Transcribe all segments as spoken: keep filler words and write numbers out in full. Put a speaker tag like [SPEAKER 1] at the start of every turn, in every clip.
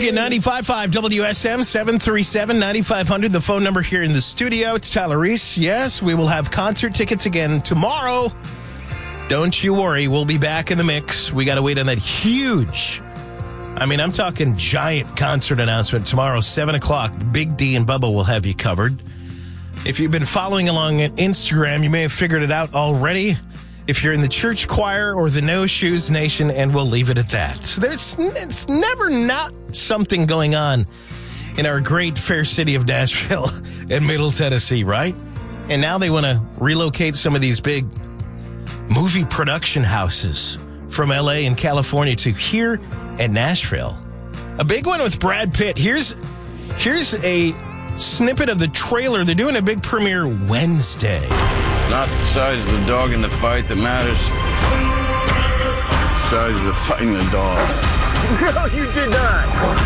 [SPEAKER 1] you. ninety-five point five W S M, seven three seven, nine five zero zero. The phone number here in the studio. It's Tyler Reese. Yes, we will have concert tickets again tomorrow. Don't you worry. We'll be back in the mix. We got to wait on that huge, I mean, I'm talking giant concert announcement tomorrow, seven o'clock. Big D and Bubba will have you covered. If you've been following along at Instagram, you may have figured it out already. If you're in the church choir or the No Shoes Nation, and we'll leave it at that. There's it's never not something going on in our great fair city of Nashville and Middle Tennessee, right? And now they want to relocate some of these big movie production houses from L A and California to here in Nashville. A big one with Brad Pitt. Here's here's a snippet of the trailer. They're doing a big premiere Wednesday.
[SPEAKER 2] It's not the size of the dog in the fight that matters. It's the size of the fight in the dog.
[SPEAKER 3] No, you did not.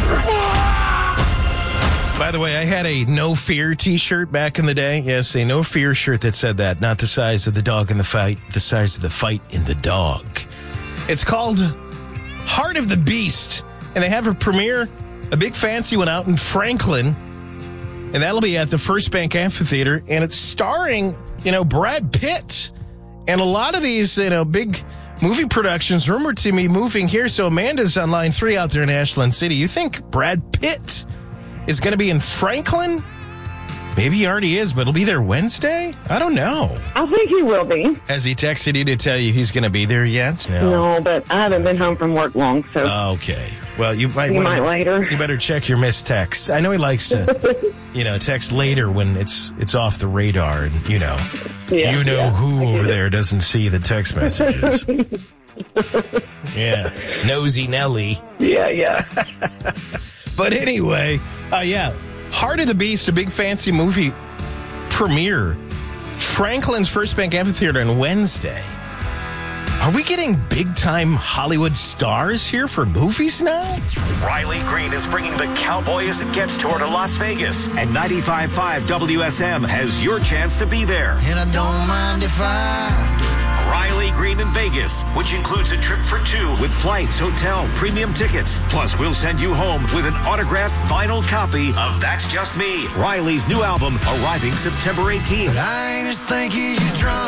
[SPEAKER 1] By the way, I had a No Fear t-shirt back in the day. Yes, a No Fear shirt that said that. Not the size of the dog in the fight, the size of the fight in the dog. It's called Heart of the Beast. And they have a premiere, a big fancy one out in Franklin. And that'll be at the First Bank Amphitheater. And it's starring, you know, Brad Pitt. And a lot of these, you know, big movie productions rumored to be moving here. So Amanda's on line three out there in Ashland City. You think Brad Pitt is going to be in Franklin? Maybe he already is, but he'll be there Wednesday? I don't know.
[SPEAKER 3] I think he will be.
[SPEAKER 1] Has he texted you to tell you he's going to be there yet?
[SPEAKER 3] No. No, but I haven't been home from work long, so.
[SPEAKER 1] Okay. Well, you might,
[SPEAKER 3] you
[SPEAKER 1] wanna,
[SPEAKER 3] might later.
[SPEAKER 1] You better check your missed text. I know he likes to, you know, text later when it's it's off the radar, and you know,
[SPEAKER 3] yeah,
[SPEAKER 1] you know
[SPEAKER 3] yeah,
[SPEAKER 1] who over there doesn't see the text messages. Yeah, nosy Nelly.
[SPEAKER 3] Yeah, yeah.
[SPEAKER 1] But anyway, uh, yeah, Heart of the Beast, a big fancy movie premiere, Franklin's First Bank Amphitheater on Wednesday. Are we getting big-time Hollywood stars here for movies now?
[SPEAKER 4] Riley Green is bringing the Cowboy as it gets toward Las Vegas. And ninety-five point five W S M has your chance to be there.
[SPEAKER 5] And I don't mind if I do.
[SPEAKER 4] Riley Green in Vegas, which includes a trip for two with flights, hotel, premium tickets. Plus, we'll send you home with an autographed vinyl copy of That's Just Me, Riley's new album, arriving September eighteenth.
[SPEAKER 5] But I ain't as think you're drunk,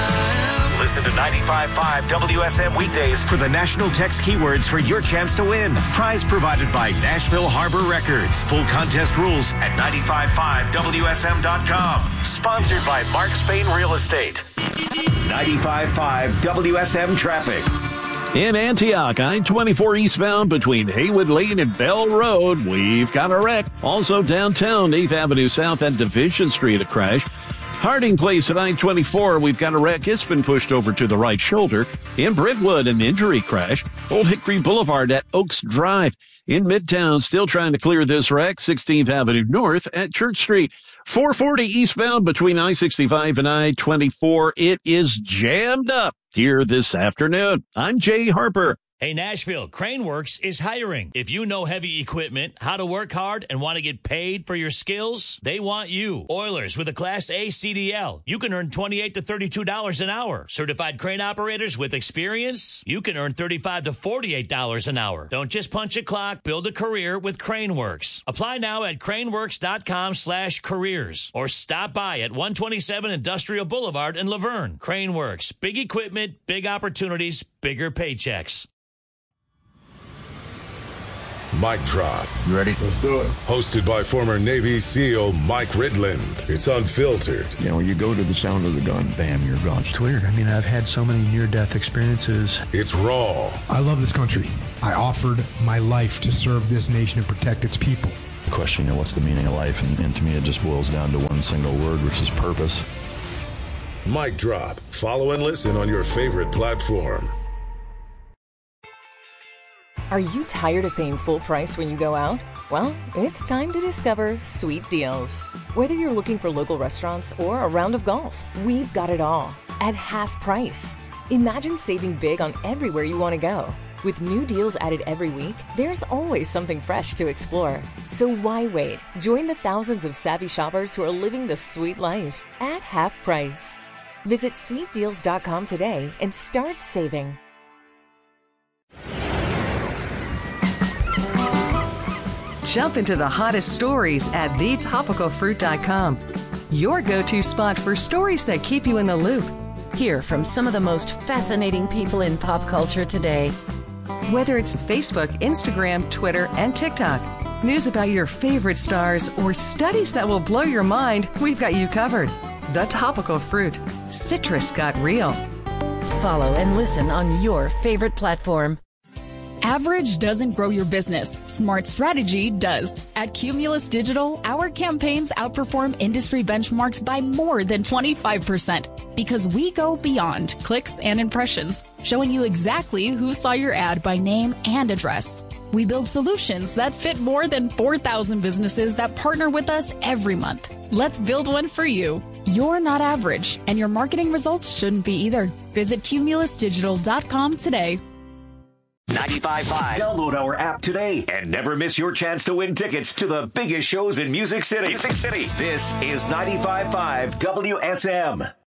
[SPEAKER 5] I am.
[SPEAKER 4] Listen to ninety-five point five W S M weekdays for the national text keywords for your chance to win. Prize provided by Nashville Harbor Records. Full contest rules at ninety-five point five W S M dot com. Sponsored by Mark Spain Real Estate. ninety-five point five W S M traffic.
[SPEAKER 6] In Antioch, I twenty-four eastbound between Haywood Lane and Bell Road, we've got a wreck. Also downtown, eighth Avenue South and Division Street, a crash. Harding Place at I twenty-four, we've got a wreck. It's been pushed over to the right shoulder. In Brentwood, an injury crash. Old Hickory Boulevard at Oaks Drive. In Midtown, still trying to clear this wreck. sixteenth Avenue North at Church Street. four forty eastbound between I sixty-five and I twenty-four. It is jammed up here this afternoon. I'm Jay Harper.
[SPEAKER 7] Hey, Nashville, Craneworks is hiring. If you know heavy equipment, how to work hard, and want to get paid for your skills, they want you. Oilers with a Class A C D L. You can earn twenty-eight to thirty-two dollars an hour. Certified crane operators with experience, you can earn thirty-five to forty-eight dollars an hour. Don't just punch a clock, build a career with Craneworks. Apply now at craneworks.com slash careers or stop by at one twenty-seven Industrial Boulevard in Laverne. Craneworks, big equipment, big opportunities, bigger paychecks.
[SPEAKER 8] Mic Drop.
[SPEAKER 9] You ready?
[SPEAKER 8] Let's do it. Hosted by former Navy SEAL Mike Ridland. It's unfiltered.
[SPEAKER 9] You know, you go to the sound of the gun, bam, you're gone.
[SPEAKER 10] It's weird. I mean, I've had so many near-death experiences.
[SPEAKER 8] It's raw.
[SPEAKER 11] I love this country. I offered my life to serve this nation and protect its people.
[SPEAKER 9] The question, you know, what's the meaning of life? And, and to me, it just boils down to one single word, which is purpose.
[SPEAKER 8] Mic Drop. Follow and listen on your favorite platform.
[SPEAKER 12] Are you tired of paying full price when you go out? Well, it's time to discover Sweet Deals. Whether you're looking for local restaurants or a round of golf, we've got it all at half price. Imagine saving big on everywhere you want to go. With new deals added every week, there's always something fresh to explore. So why wait? Join the thousands of savvy shoppers who are living the sweet life at half price. Visit sweet deals dot com today and start saving.
[SPEAKER 13] Jump into the hottest stories at the topical fruit dot com. Your go-to spot for stories that keep you in the loop.
[SPEAKER 14] Hear from some of the most fascinating people in pop culture today.
[SPEAKER 13] Whether it's Facebook, Instagram, Twitter, and TikTok, news about your favorite stars, or studies that will blow your mind, we've got you covered. The Topical Fruit. Citrus got real.
[SPEAKER 14] Follow and listen on your favorite platform.
[SPEAKER 15] Average doesn't grow your business. Smart strategy does. At Cumulus Digital, our campaigns outperform industry benchmarks by more than twenty-five percent because we go beyond clicks and impressions, showing you exactly who saw your ad by name and address. We build solutions that fit more than four thousand businesses that partner with us every month. Let's build one for you. You're not average, and your marketing results shouldn't be either. Visit cumulus digital dot com today.
[SPEAKER 4] ninety-five point five. Download our app today and never miss your chance to win tickets to the biggest shows in Music City. Music City. This is ninety-five point five W S M.